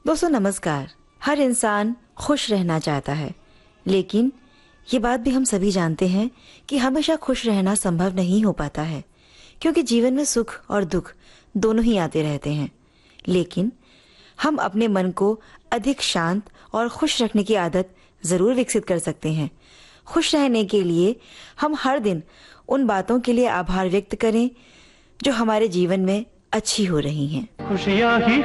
दोस्तों नमस्कार। हर इंसान खुश रहना चाहता है, लेकिन ये बात भी हम सभी जानते हैं कि हमेशा खुश रहना संभव नहीं हो पाता है, क्योंकि जीवन में सुख और दुख दोनों ही आते रहते हैं। लेकिन हम अपने मन को अधिक शांत और खुश रखने की आदत जरूर विकसित कर सकते हैं। खुश रहने के लिए हम हर दिन उन बातों के लिए आभार व्यक्त करें जो हमारे जीवन में अच्छी हो रही हैं। खुशियाँ ही